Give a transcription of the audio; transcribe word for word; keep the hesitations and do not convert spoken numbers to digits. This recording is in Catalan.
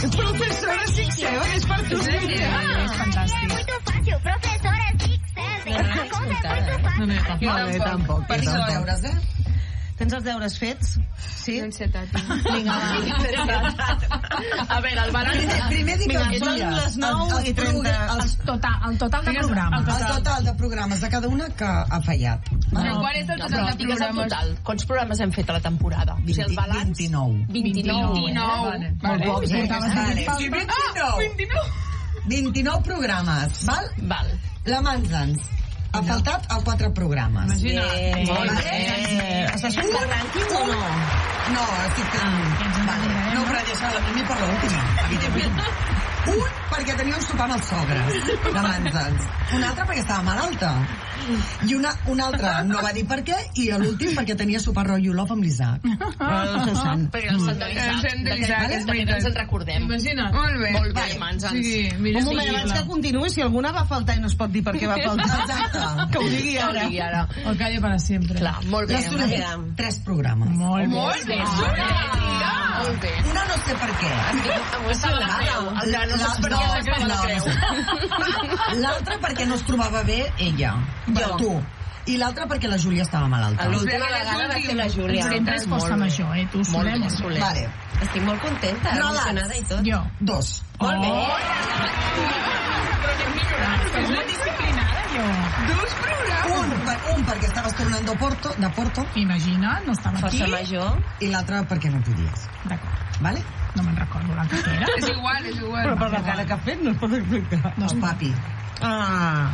Professora Sixel, és per tu. És fantàstic. Muito fácil, professora Sixel. A conta é muito fácil. No, no, jo tampoc. Per els deures, eh? Tens els deures fets? Sí? No en sé, Tati. Vinga, va. A veure, el barall... Primer, primer dic Vinga, que són mira, les nou els- i els trenta. progra- El els- total, el total de programes. El total de programes de cada una que ha fallat. Però quan és el No, total però de digues el programes? total. Quants programes hem fet a la temporada? O sigui, el balanç... vint-i-nou. vint-i-nou. vint-i-nou. Vale. Vale. Molt pocs, eh? Vale. Falta- vint-i-nou. vint-i-nou. vint-i-nou programes, val? Val. La Manzans ha faltat a quatre programes. Bé, molt bé. Estàs fent el rànquing o no? No, estic fent... Vale. No, però deixa la Mimi per l'última, evidentment. Un perquè tenia un sopar amb els sogres, de Manzans. Un altre perquè estava malalta. I una, un altre no va dir per què, i l'últim perquè tenia sopar rotllo love amb l'Isaac. El seu sant. Perquè el sant de El l'Isaac. sant de l'Isaac, és De que no ens en recordem. Imagina't. Molt bé. Molt bé, Manzans. Sí, mira, Un moment, abans que continuï, si alguna va faltar i no es pot dir per què va faltar, Exacte. que ho digui Que ho ara. digui ara. O calle para siempre. Clar, molt bé. Les Toledo, tres programes. Molt bé. Molt bé. Molt bé. Una no sé per què. Amb això de la creu. El que no saps per què no, s'estava la creu. L'altre perquè no es trobava bé ella. Jo. Tu. I l'altre perquè la Júlia estava malalta. L'última vegada va ser la Júlia. Sempre és força major, eh? Tu, Molt Soler, bé, molt bé. Soler. Vale. Estic molt contenta, Relats. emocionada i tot. Jo. Dos. Molt bé. És una disciplinada, jo. Un, per, un perquè estaves tornant de Porto, de Porto, Imagina, no estava aquí. Força major. i l'altre perquè no podies. D'acord. Vale? No me'n recordo l'altre que era. És igual, és igual. Però per la cara que ha fet no es pot explicar. No, papi. Ah.